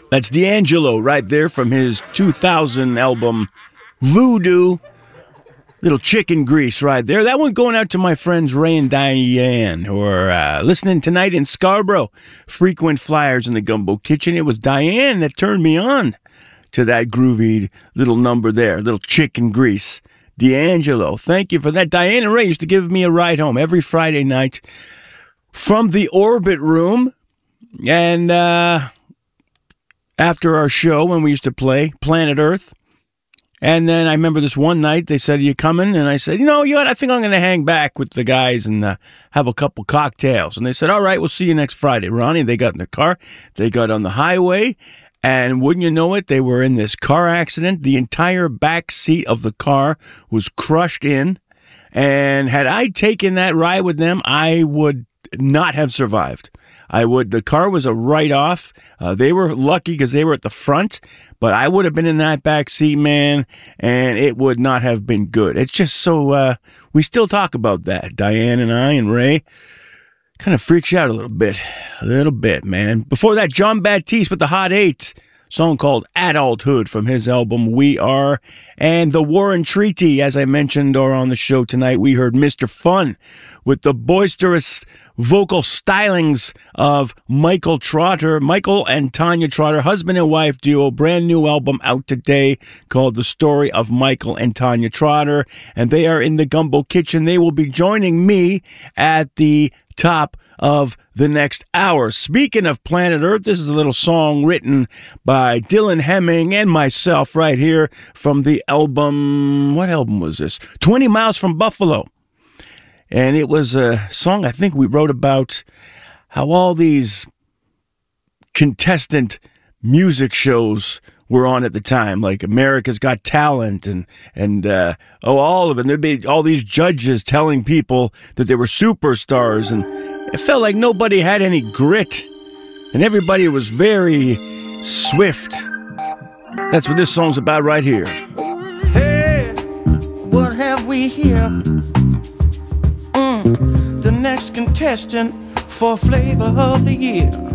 That's D'Angelo right there from his 2000 album, Voodoo. Little chicken grease right there. That one going out to my friends Ray and Diane, who are listening tonight in Scarborough. Frequent flyers in the Gumbo Kitchen. It was Diane that turned me on to that groovy little number there, little chicken grease. D'Angelo, thank you for that. Diane and Ray used to give me a ride home every Friday night from the Orbit Room. And after our show, when we used to play Planet Earth, and then I remember this one night, they said, "Are you coming?" And I said, "You know what? I think I'm going to hang back with the guys and have a couple cocktails." And they said, "All right, we'll see you next Friday." Ronnie, they got in the car. They got on the highway. And wouldn't you know it, they were in this car accident. The entire back seat of the car was crushed in. And had I taken that ride with them, I would not have survived. The car was a write-off. They were lucky because they were at the front. But I would have been in that back seat, man, and it would not have been good. It's just so, we still talk about that. Diane and I and Ray kind of freaks you out a little bit, man. Before that, John Batiste with the Hot 8, song called Adulthood from his album We Are. And the War and Treaty, as I mentioned, are on the show tonight. We heard Mr. Fun with the boisterous vocal stylings of Michael Trotter. Michael and Tanya Trotter, husband and wife duo, brand new album out today called The Story of Michael and Tanya Trotter. And they are in the Gumbo Kitchen. They will be joining me at the top of the next hour. Speaking of Planet Earth, this is a little song written by Dylan Hemming and myself right here from the album, what album was this? 20 Miles from Buffalo. And it was a song I think we wrote about how all these contestant music shows were on at the time, like America's Got Talent and all of it. And there'd be all these judges telling people that they were superstars, and it felt like nobody had any grit, and everybody was very swift. That's what this song's about right here. Hey, what have we here? The next contestant for Flavor of the Year.